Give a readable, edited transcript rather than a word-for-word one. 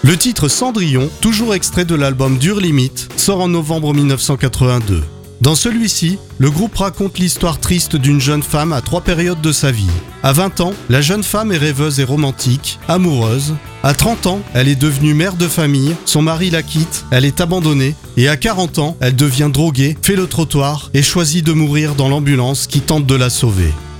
Le titre Cendrillon, toujours extrait de l'album Dure Limite, sort en novembre 1982. Dans celui-ci, le groupe raconte l'histoire triste d'une jeune femme à 3 périodes de sa vie. À 20 ans, la jeune femme est rêveuse et romantique, amoureuse. À 30 ans, elle est devenue mère de famille, son mari la quitte, elle est abandonnée. Et à 40 ans, elle devient droguée, fait le trottoir et choisit de mourir dans l'ambulance qui tente de la sauver.